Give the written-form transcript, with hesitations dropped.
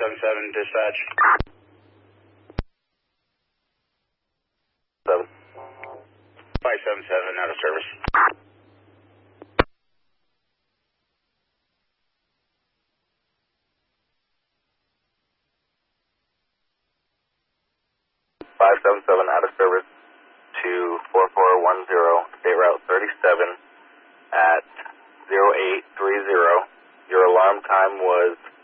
577 dispatch. 7. 577 out of service. 577 out of service to 4410, state route 37 at 0830. Your alarm time was